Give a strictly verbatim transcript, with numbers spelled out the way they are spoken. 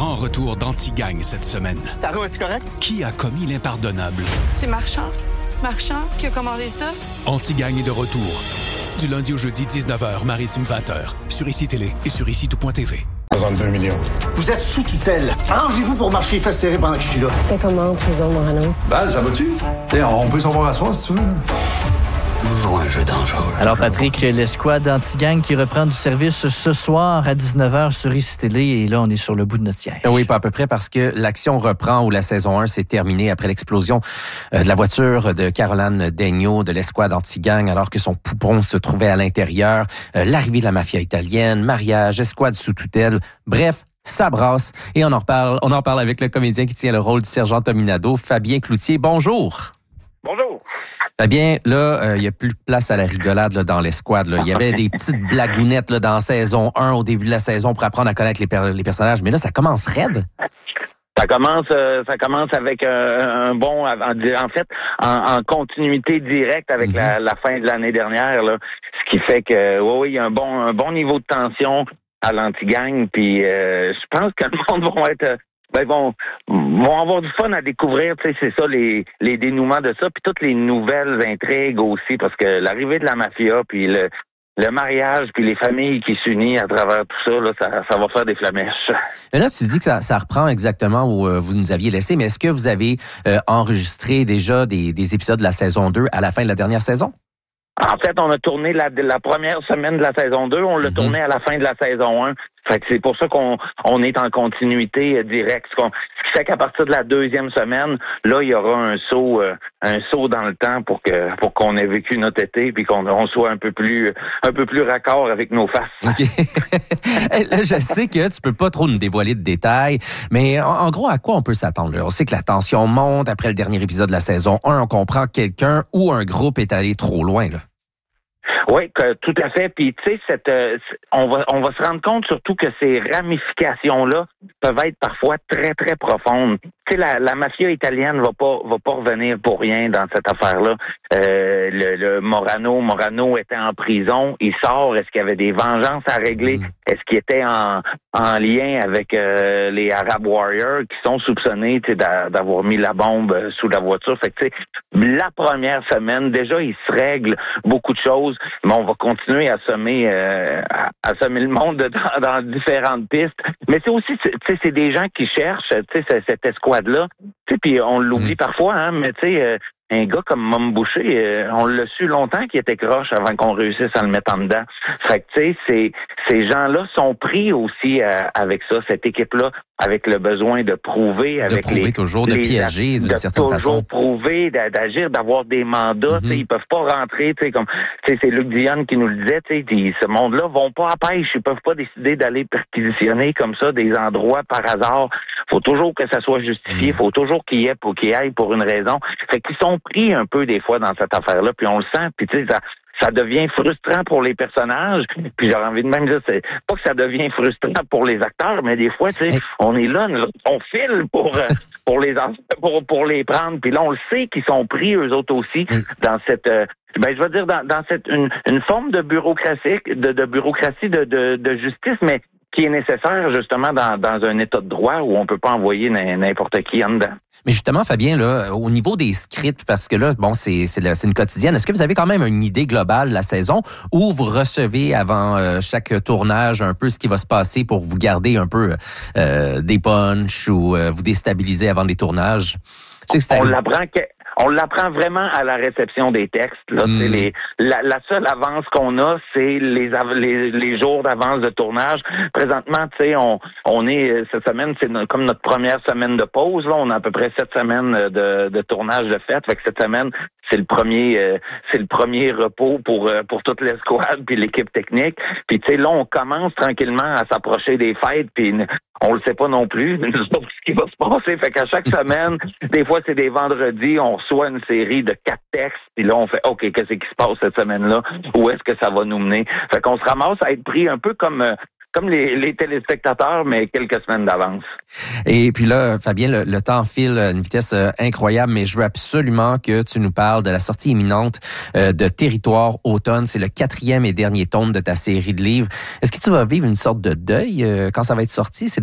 grand retour d'Antigang cette semaine. Taro, es-tu correct? Qui a commis l'impardonnable? C'est Marchand. Marchand qui a commandé ça. Antigang est de retour. Du lundi au jeudi, dix-neuf heures, Maritime vingt heures. Sur Ici Télé et sur ici tout point t v. Besoin de vingt millions. Vous êtes sous tutelle. Arrangez-vous pour marcher les fesses serrées pendant que je suis là. C'était comment en prison, Morano? Val, ça va-tu? T'sais, on peut s'en voir à soir, si tu veux. Toujours un jeu dangereux. Alors, Patrick, l'escouade Antigang qui reprend du service ce soir à dix-neuf heures sur Ici Télé. Et là, on est sur le bout de notre siège. Oui, pas à peu près, parce que l'action reprend où la saison un s'est terminée après l'explosion de la voiture de Caroline Daigneault de l'escouade Antigang, alors que son poupon se trouvait à l'intérieur. L'arrivée de la mafia italienne, mariage, escouade sous tutelle. Bref, ça brasse. Et on en reparle, on en parle avec le comédien qui tient le rôle du sergent Tominado, Fabien Cloutier. Bonjour. Bonjour. Fabien, là, il euh, n'y a plus de place à la rigolade là, dans l'escouade. Il y avait des petites blagounettes là, dans saison un, au début de la saison, pour apprendre à connaître les, per- les personnages. Mais là, ça commence raide. Ça commence, euh, ça commence avec euh, un bon, en, en fait, en, en continuité directe avec mm-hmm. la, la fin de l'année dernière. Là, ce qui fait que, oui, oui, il y a un bon, un bon niveau de tension à l'Antigang. Puis, euh, je pense que le monde va être... Ben vont, vont avoir du fun à découvrir, tu sais, c'est ça, les, les dénouements de ça, puis toutes les nouvelles intrigues aussi, parce que l'arrivée de la mafia, puis le, le mariage, puis les familles qui s'unissent à travers tout ça, là, ça, ça va faire des flamèches. Et là, tu dis que ça, ça reprend exactement où euh, vous nous aviez laissé, mais est-ce que vous avez euh, enregistré déjà des, des épisodes de la saison deux à la fin de la dernière saison? En fait, on a tourné la, la première semaine de la saison deux, on l'a mm-hmm. tourné à la fin de la saison un. Fait que c'est pour ça qu'on on est en continuité euh, directe. Ce, qu'on, ce qui fait qu'à partir de la deuxième semaine, là, il y aura un saut euh, un saut dans le temps pour que pour qu'on ait vécu notre été puis qu'on on soit un peu plus un peu plus raccord avec nos faces. OK. Là, je sais que tu peux pas trop nous dévoiler de détails, mais en, en gros, à quoi on peut s'attendre? On sait que la tension monte après le dernier épisode de la saison un. On comprend que quelqu'un ou un groupe est allé trop loin, là. Oui, que, tout à fait. Puis tu sais, cette, euh, on va, on va se rendre compte surtout que ces ramifications-là peuvent être parfois très, très profondes. Tu sais, la, la mafia italienne va pas, va pas revenir pour rien dans cette affaire-là. Euh, le, le Morano, Morano était en prison, il sort. Est-ce qu'il y avait des vengeances à régler? Mmh. Est-ce qu'il était en, en lien avec euh, les Arab Warriors qui sont soupçonnés, tu sais, d'a, d'avoir mis la bombe sous la voiture? Fait que tu sais, la première semaine, déjà, il se règle beaucoup de choses. Mais on va continuer à semer euh, à, à semer le monde dans, dans différentes pistes. Mais c'est aussi, tu sais, c'est des gens qui cherchent, tu sais, cette escouade-là. Tu sais, puis on l'oublie mmh. parfois, hein, mais tu sais, euh, un gars comme Mom Boucher, euh, on l'a su longtemps qu'il était croche avant qu'on réussisse à le mettre en dedans. Fait que, tu sais, ces, ces gens-là sont pris aussi euh, avec ça, cette équipe-là, avec le besoin de prouver, avec de prouver les... toujours, de les, piéger d'une de certaine façon. toujours prouver, d'agir, d'avoir des mandats. Mm-hmm. Tu sais, ils peuvent pas rentrer, tu sais, comme... Tu sais, c'est Luc Dionne qui nous le disait, tu sais, ce monde-là vont pas à pêche, ils peuvent pas décider d'aller perquisitionner comme ça des endroits par hasard. Faut toujours que ça soit justifié, mm-hmm. faut toujours qu'il y ait pour qu'il y aille pour une raison. Fait qu'ils sont pris un peu des fois dans cette affaire-là, puis on le sent, puis tu sais, ça, ça devient frustrant pour les personnages, puis j'aurais envie de même dire, c'est pas que ça devient frustrant pour les acteurs, mais des fois, tu sais, on est là, on file pour pour les pour pour les prendre, puis là, on le sait qu'ils sont pris, eux autres aussi, dans cette... Euh, ben, je veux dire, dans, dans cette une, une forme de bureaucratie, de, de bureaucratie de, de, de justice, mais qui est nécessaire justement dans, dans un état de droit où on peut pas envoyer n'importe qui en dedans. Mais justement, Fabien, là, au niveau des scripts, parce que là, bon, c'est, c'est, le, c'est une quotidienne, est-ce que vous avez quand même une idée globale de la saison ou vous recevez avant euh, chaque tournage un peu ce qui va se passer pour vous garder un peu euh, des punchs ou euh, vous déstabiliser avant les tournages? Tu sais que on l'apprend que... On l'apprend vraiment à la réception des textes. Là, mmh. c'est les, la, la seule avance qu'on a, c'est les, les, les jours d'avance de tournage. Présentement, tu sais, on, on est cette semaine, c'est no, comme notre première semaine de pause. Là, on a à peu près sept semaines de, de tournage de fête. Fait que cette semaine, c'est le premier, euh, c'est le premier repos pour euh, pour toute l'escouade puis l'équipe technique. Puis tu sais, là, on commence tranquillement à s'approcher des fêtes. Puis on le sait pas non plus, nous savons pas ce qui va se passer. Fait qu'à chaque semaine, des fois c'est des vendredis, on reçoit une série de quatre textes, puis là on fait OK, qu'est-ce qui se passe cette semaine-là? Où est-ce que ça va nous mener? Fait qu'on se ramasse à être pris un peu comme euh, comme les, les téléspectateurs, mais quelques semaines d'avance. Et puis là, Fabien, le, le temps file à une vitesse euh, incroyable, mais je veux absolument que tu nous parles de la sortie imminente euh, de Territoire automne. C'est le quatrième et dernier tome de ta série de livres. Est-ce que tu vas vivre une sorte de deuil euh, quand ça va être sorti? C'est